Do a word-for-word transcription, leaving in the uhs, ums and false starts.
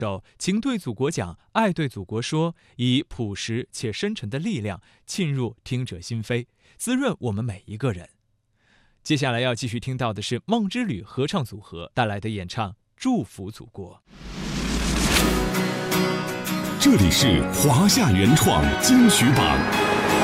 斗，请对祖国讲，爱对祖国说，以朴实且深沉的力量沁入听者心扉，滋润我们每一个人。接下来要继续听到的是梦之旅合唱组合带来的演唱《祝福祖国》。 这里是华夏原创金曲榜。